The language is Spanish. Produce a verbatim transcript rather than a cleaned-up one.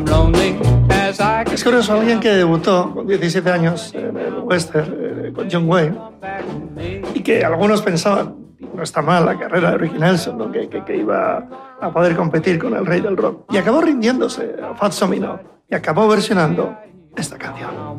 Es curioso, alguien que debutó con diecisiete años en el western eh, con John Wayne y que algunos pensaban, no está mal la carrera de Ricky Nelson, ¿no? que, que, que iba a poder competir con el rey del rock. Y acabó rindiéndose a Fats Domino y acabó versionando esta canción.